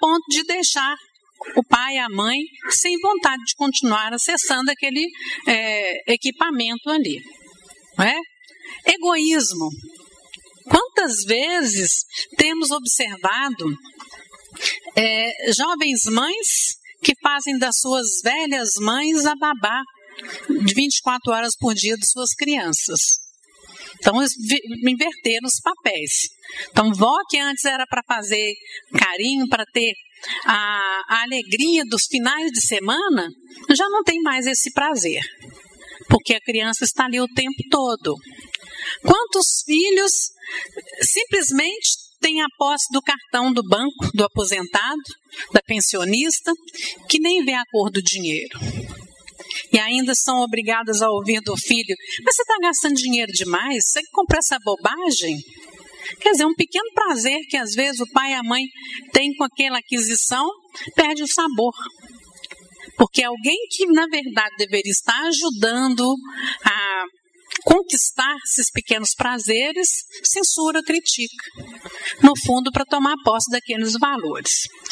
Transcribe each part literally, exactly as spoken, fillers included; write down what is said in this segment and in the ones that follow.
ponto de deixar o pai e a mãe sem vontade de continuar acessando aquele é, equipamento ali. Não é? Egoísmo. Quantas vezes temos observado é, jovens mães que fazem das suas velhas mães a babá de vinte e quatro horas por dia de suas crianças? Então, inverteram os papéis. Então, vó que antes era para fazer carinho, para ter a, a alegria dos finais de semana, já não tem mais esse prazer, porque a criança está ali o tempo todo. Quantos filhos simplesmente têm a posse do cartão do banco, do aposentado, da pensionista, que nem vê a cor do dinheiro? E ainda são obrigadas a ouvir do filho: mas você está gastando dinheiro demais? Você compra essa bobagem? Quer dizer, um pequeno prazer que às vezes o pai e a mãe têm com aquela aquisição perde o sabor. Porque alguém que na verdade deveria estar ajudando a conquistar esses pequenos prazeres, censura, critica. No fundo, para tomar posse daqueles valores.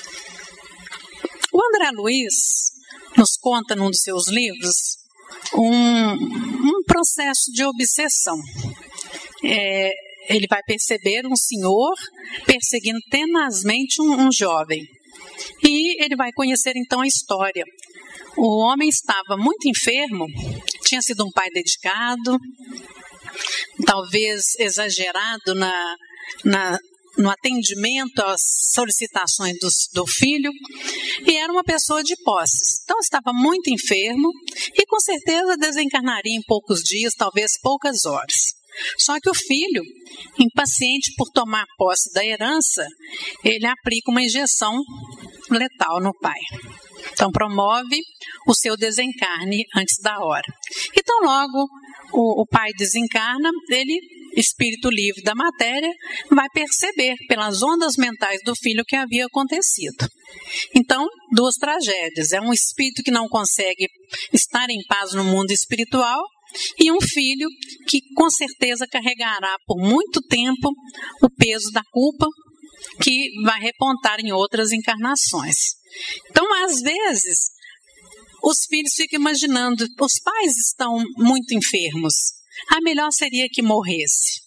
O André Luiz nos conta num dos seus livros um, um processo de obsessão. É, ele vai perceber um senhor perseguindo tenazmente um, um jovem. E ele vai conhecer então a história. O homem estava muito enfermo, tinha sido um pai dedicado, talvez exagerado na, na, no atendimento às solicitações do, do filho, e era uma pessoa de posses. Então estava muito enfermo e com certeza desencarnaria em poucos dias, talvez poucas horas. Só que o filho, impaciente por tomar posse da herança, ele aplica uma injeção letal no pai. Então promove o seu desencarne antes da hora. Então logo o, o pai desencarna, ele, espírito livre da matéria, vai perceber pelas ondas mentais do filho o que havia acontecido. Então, duas tragédias. É um espírito que não consegue estar em paz no mundo espiritual e um filho que com certeza carregará por muito tempo o peso da culpa que vai repontar em outras encarnações. Então, às vezes, os filhos ficam imaginando, os pais estão muito enfermos, a melhor seria que morresse.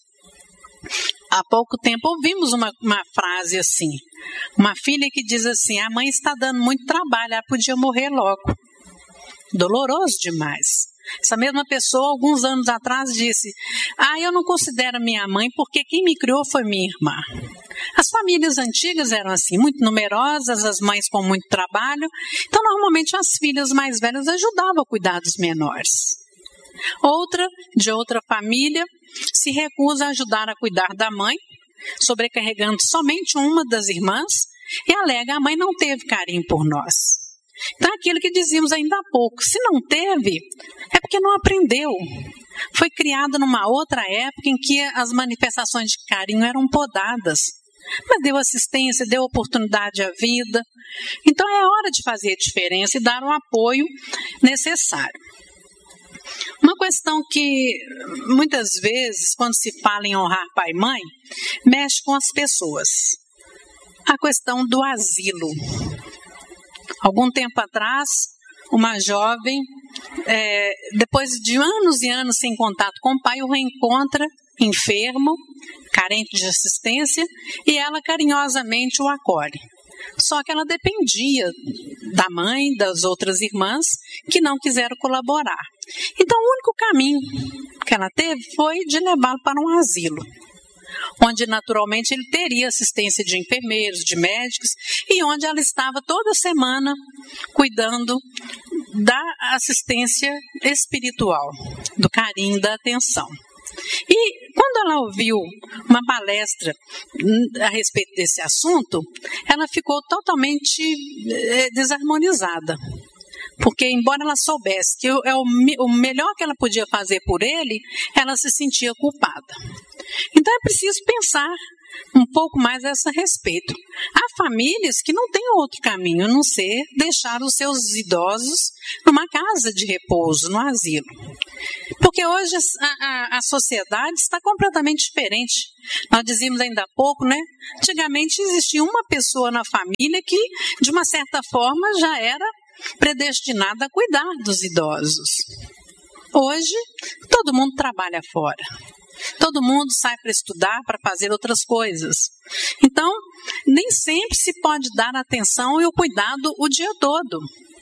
Há pouco tempo ouvimos uma, uma frase assim, uma filha que diz assim: a mãe está dando muito trabalho, ela podia morrer logo. Doloroso demais. Essa mesma pessoa, alguns anos atrás, disse: ah, eu não considero minha mãe porque quem me criou foi minha irmã. As famílias antigas eram assim, muito numerosas, as mães com muito trabalho. Então, normalmente, as filhas mais velhas ajudavam a cuidar dos menores. Outra, de outra família, se recusa a ajudar a cuidar da mãe, sobrecarregando somente uma das irmãs, e alega: a mãe não teve carinho por nós. Então, aquilo que dizíamos ainda há pouco, se não teve, é porque não aprendeu. Foi criado numa outra época em que as manifestações de carinho eram podadas. Mas deu assistência, deu oportunidade à vida. Então, é hora de fazer a diferença e dar o apoio necessário. Uma questão que, muitas vezes, quando se fala em honrar pai e mãe, mexe com as pessoas. A questão do asilo. Algum tempo atrás, uma jovem, é, depois de anos e anos sem contato com o pai, o reencontra enfermo, carente de assistência, e ela carinhosamente o acolhe. Só que ela dependia da mãe, das outras irmãs, que não quiseram colaborar. Então, o único caminho que ela teve foi de levá-lo para um asilo, onde naturalmente ele teria assistência de enfermeiros, de médicos, e onde ela estava toda semana cuidando da assistência espiritual, do carinho, da atenção. E quando ela ouviu uma palestra a respeito desse assunto, ela ficou totalmente é, desarmonizada. Porque, embora ela soubesse que é o, o melhor que ela podia fazer por ele, ela se sentia culpada. Então, é preciso pensar um pouco mais a esse respeito. Há famílias que não têm outro caminho a não ser deixar os seus idosos numa casa de repouso, no asilo. Porque hoje a, a, a sociedade está completamente diferente. Nós dizíamos ainda há pouco, né? Antigamente existia uma pessoa na família que, de uma certa forma, já era predestinada a cuidar dos idosos. Hoje, todo mundo trabalha fora. Todo mundo sai para estudar, para fazer outras coisas. Então, nem sempre se pode dar atenção e o cuidado o dia todo.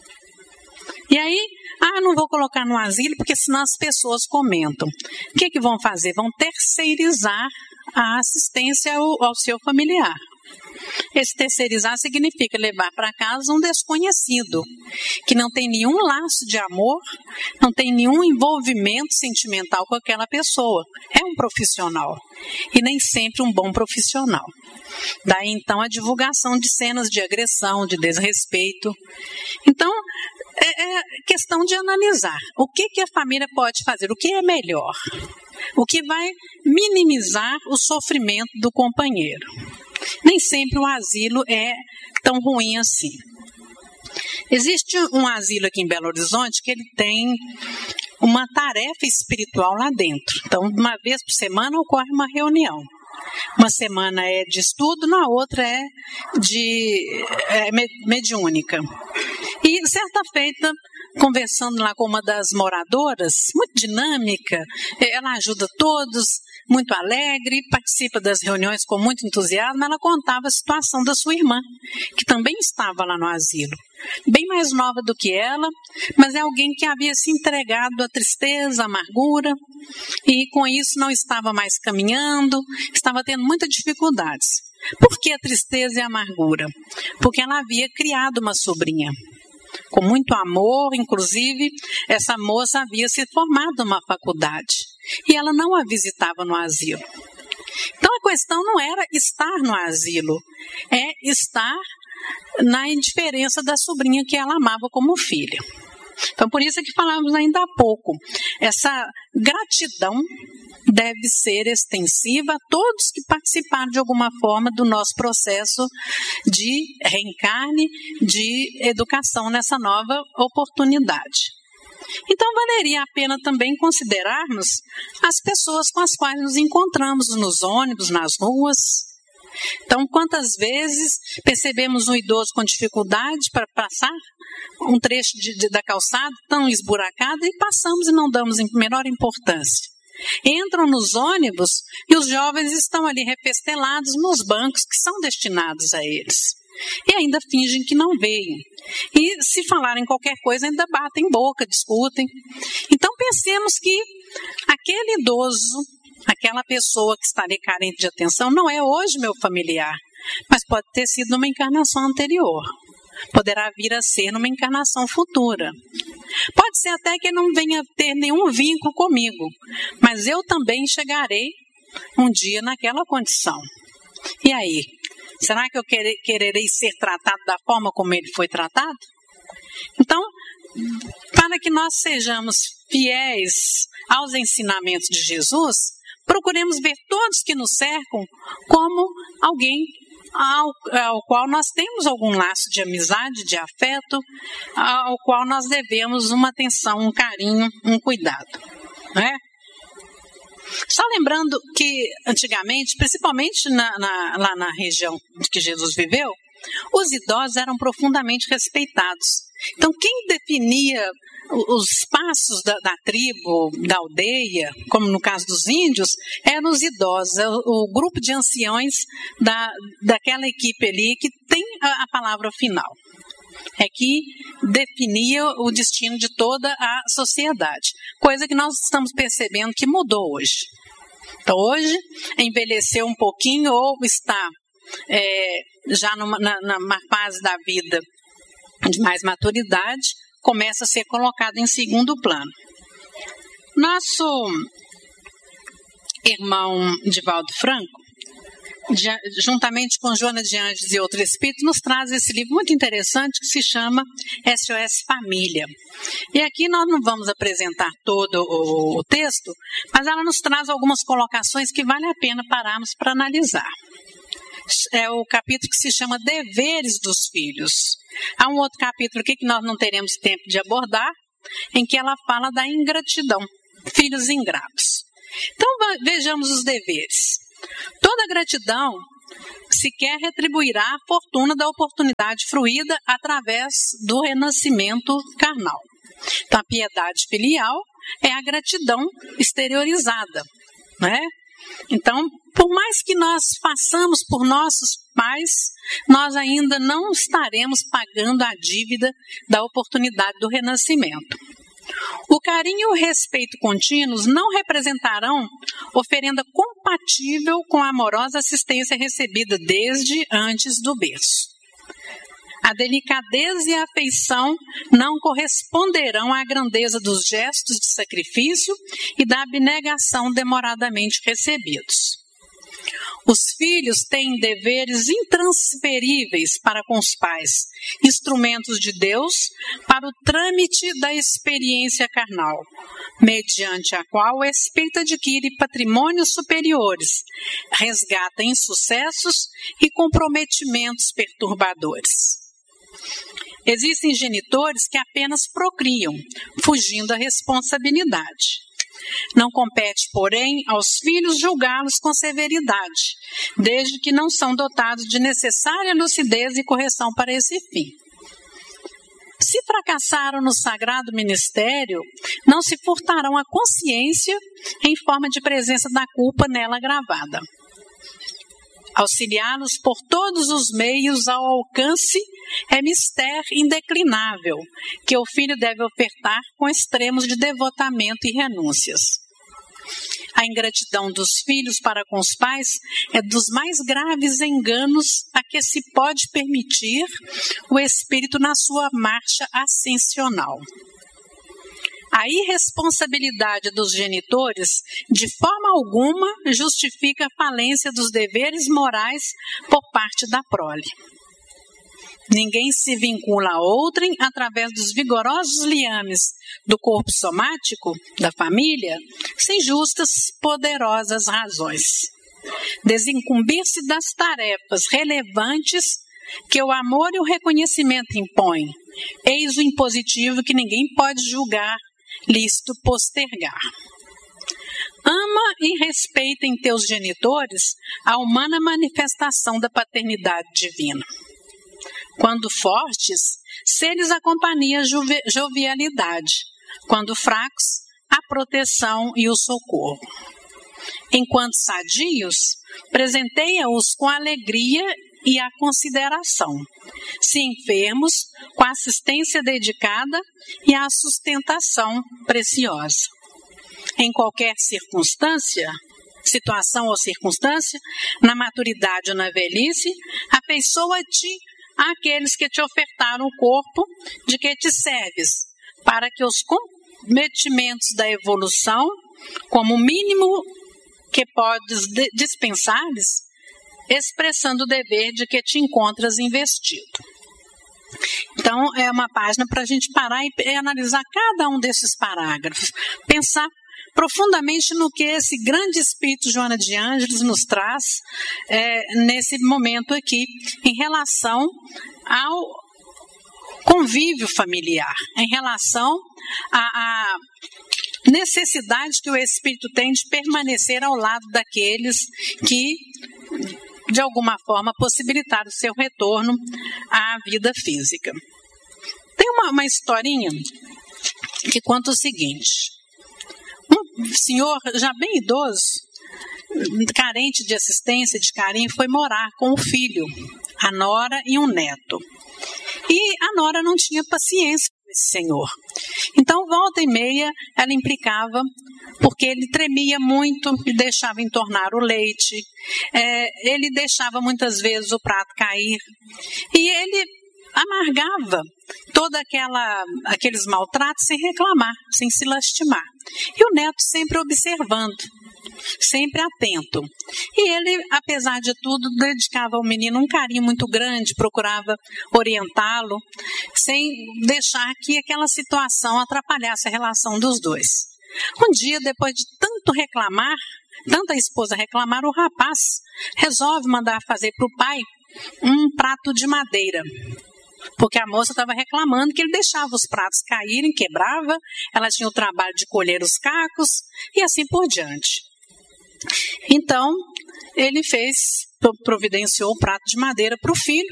E aí, ah, não vou colocar no asilo porque senão as pessoas comentam. O que que vão fazer? Vão terceirizar a assistência ao, ao seu familiar. Esse terceirizar significa levar para casa um desconhecido, que não tem nenhum laço de amor, não tem nenhum envolvimento sentimental com aquela pessoa. É um profissional, e nem sempre um bom profissional. Daí, então, a divulgação de cenas de agressão, de desrespeito. Então, é, é questão de analisar o que, que a família pode fazer, o que é melhor, o que vai minimizar o sofrimento do companheiro. Nem sempre o asilo é tão ruim assim. Existe um asilo aqui em Belo Horizonte que ele tem uma tarefa espiritual lá dentro. Então, uma vez por semana ocorre uma reunião. Uma semana é de estudo, na outra é de é, mediúnica. E certa feita, conversando lá com uma das moradoras, muito dinâmica, ela ajuda todos, muito alegre, participa das reuniões com muito entusiasmo, ela contava a situação da sua irmã, que também estava lá no asilo. Bem mais nova do que ela, mas é alguém que havia se entregado à tristeza, à amargura, e com isso não estava mais caminhando, estava tendo muitas dificuldades. Por que a tristeza e a amargura? Porque ela havia criado uma sobrinha. Com muito amor, inclusive, essa moça havia se formado numa faculdade e ela não a visitava no asilo. Então a questão não era estar no asilo, é estar na indiferença da sobrinha que ela amava como filha. Então por isso é que falávamos ainda há pouco, essa gratidão deve ser extensiva a todos que participaram de alguma forma do nosso processo de reencarne, de educação nessa nova oportunidade. Então, valeria a pena também considerarmos as pessoas com as quais nos encontramos nos ônibus, nas ruas. Então, quantas vezes percebemos um idoso com dificuldade para passar um trecho de, de, da calçada tão esburacado e passamos e não damos menor importância. Entram nos ônibus e os jovens estão ali refestelados nos bancos que são destinados a eles. E ainda fingem que não veem. E se falarem qualquer coisa, ainda batem boca, discutem. Então pensemos que aquele idoso, aquela pessoa que está ali carente de atenção, não é hoje meu familiar, mas pode ter sido numa encarnação anterior. Poderá vir a ser numa encarnação futura. Pode ser até que não venha ter nenhum vínculo comigo, mas eu também chegarei um dia naquela condição. E aí? Será que eu quererei ser tratado da forma como ele foi tratado? Então, para que nós sejamos fiéis aos ensinamentos de Jesus, procuremos ver todos que nos cercam como alguém Ao, ao qual nós temos algum laço de amizade, de afeto, ao qual nós devemos uma atenção, um carinho, um cuidado, né? Só lembrando que antigamente, principalmente na, na, lá na região que Jesus viveu, os idosos eram profundamente respeitados. Então, quem definia os passos da, da tribo, da aldeia, como no caso dos índios, eram os idosos, o, o grupo de anciões da, daquela equipe ali que tem a, a palavra final. É que definia o destino de toda a sociedade. Coisa que nós estamos percebendo que mudou hoje. Então, hoje, envelheceu um pouquinho ou está é, já numa, na, numa fase da vida de mais maturidade, começa a ser colocado em segundo plano. Nosso irmão Divaldo Franco juntamente com Joana de Anjos e outro espírito, nos traz esse livro muito interessante que se chama S O S Família. E aqui nós não vamos apresentar todo o texto, mas ela nos traz algumas colocações que vale a pena pararmos para analisar. É o capítulo que se chama Deveres dos Filhos. Há um outro capítulo aqui que nós não teremos tempo de abordar, em que ela fala da ingratidão, filhos ingratos. Então vejamos os deveres. Toda gratidão sequer retribuirá a fortuna da oportunidade fruída através do renascimento carnal. Então, a piedade filial é a gratidão exteriorizada, né? Então, por mais que nós façamos por nossos pais, nós ainda não estaremos pagando a dívida da oportunidade do renascimento. O carinho e o respeito contínuos não representarão oferenda compatível com a amorosa assistência recebida desde antes do berço. A delicadeza e a afeição não corresponderão à grandeza dos gestos de sacrifício e da abnegação demoradamente recebidos. Os filhos têm deveres intransferíveis para com os pais, instrumentos de Deus para o trâmite da experiência carnal, mediante a qual o espírito adquire patrimônios superiores, resgata insucessos e comprometimentos perturbadores. Existem genitores que apenas procriam, fugindo da responsabilidade. Não compete, porém, aos filhos julgá-los com severidade, desde que não são dotados de necessária lucidez e correção para esse fim. Se fracassaram no sagrado ministério, não se furtarão a consciência em forma de presença da culpa nela gravada. Auxiliá-los por todos os meios ao alcance é mistério indeclinável, que o filho deve ofertar com extremos de devotamento e renúncias. A ingratidão dos filhos para com os pais é dos mais graves enganos a que se pode permitir o espírito na sua marcha ascensional. A irresponsabilidade dos genitores, de forma alguma, justifica a falência dos deveres morais por parte da prole. Ninguém se vincula a outrem através dos vigorosos liames do corpo somático da família, sem justas, poderosas razões. Desincumbir-se das tarefas relevantes que o amor e o reconhecimento impõem, eis o impositivo que ninguém pode julgar lícito postergar. Ama e respeita em teus genitores a humana manifestação da paternidade divina. Quando fortes, sê-lhes a companhia e jovialidade. Quando fracos, a proteção e o socorro. Enquanto sadios, presenteia-os com a alegria e a consideração. Se enfermos, com a assistência dedicada e a sustentação preciosa. Em qualquer circunstância, situação ou circunstância, na maturidade ou na velhice, afeiçoa-te àqueles que te ofertaram o corpo de que te serves, para que os cometimentos da evolução, como o mínimo que podes dispensar-lhes, expressando o dever de que te encontras investido. Então, é uma página para a gente parar e analisar cada um desses parágrafos, pensar profundamente no que esse grande espírito Joana de Ângeles nos traz é, nesse momento aqui, em relação ao convívio familiar, em relação à necessidade que o espírito tem de permanecer ao lado daqueles que, de alguma forma, possibilitaram o seu retorno à vida física. Tem uma, uma historinha que conta o seguinte. Um senhor já bem idoso, carente de assistência, de carinho, foi morar com o filho, a nora e um neto. E a nora não tinha paciência com esse senhor. Então, volta e meia, ela implicava, porque ele tremia muito e deixava entornar o leite. É, ele deixava muitas vezes o prato cair. E ele amargava todos aqueles maltratos sem reclamar, sem se lastimar. E o neto sempre observando. sempre atento. E ele, apesar de tudo, dedicava ao menino um carinho muito grande, procurava orientá-lo, sem deixar que aquela situação atrapalhasse a relação dos dois. Um dia, depois de tanto reclamar, tanta esposa reclamar, o rapaz resolve mandar fazer para o pai um prato de madeira. Porque a moça estava reclamando que ele deixava os pratos caírem, quebrava, ela tinha o trabalho de colher os cacos e assim por diante. Então, ele fez, providenciou o prato de madeira para o filho,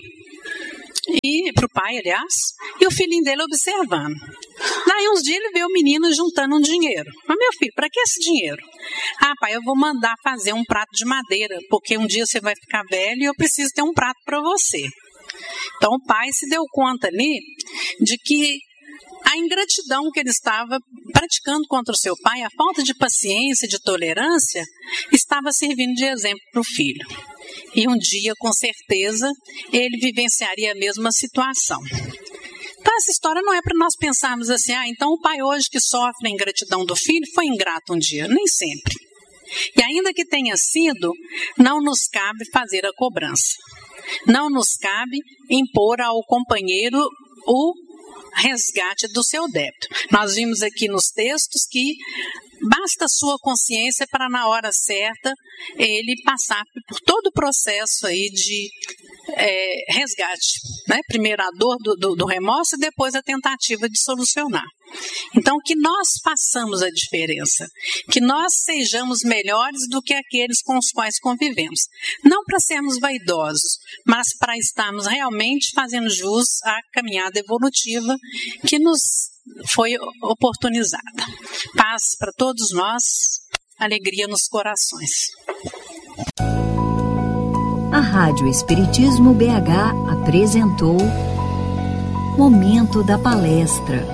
e para o pai, aliás, e o filhinho dele observando. Daí uns dias ele vê o menino juntando um dinheiro. Mas, meu filho, para que esse dinheiro? Ah, pai, eu vou mandar fazer um prato de madeira, porque um dia você vai ficar velho e eu preciso ter um prato para você. Então o pai se deu conta ali de que a ingratidão que ele estava praticando contra o seu pai, a falta de paciência, de tolerância, estava servindo de exemplo para o filho. E um dia, com certeza, ele vivenciaria a mesma situação. Então essa história não é para nós pensarmos assim, ah, então o pai hoje que sofre a ingratidão do filho foi ingrato um dia. Nem sempre. E ainda que tenha sido, não nos cabe fazer a cobrança. Não nos cabe impor ao companheiro o resgate do seu débito. Nós vimos aqui nos textos que basta a sua consciência para, na hora certa, ele passar por todo o processo aí de é, resgate. Né? Primeiro a dor do, do, do remorso e depois a tentativa de solucionar. Então, que nós façamos a diferença, que nós sejamos melhores do que aqueles com os quais convivemos. Não para sermos vaidosos, mas para estarmos realmente fazendo jus à caminhada evolutiva que nos foi oportunizada. Paz para todos nós, alegria nos corações. A Rádio Espiritismo B H apresentou Momento da Palestra.